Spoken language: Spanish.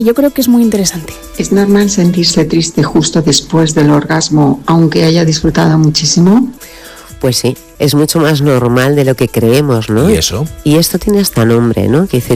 Yo creo que es muy interesante. ¿Es normal sentirse triste justo después del orgasmo, aunque haya disfrutado muchísimo? Pues sí, es mucho más normal de lo que creemos, ¿no? ¿Y eso? Y esto tiene hasta nombre, ¿no? Que dice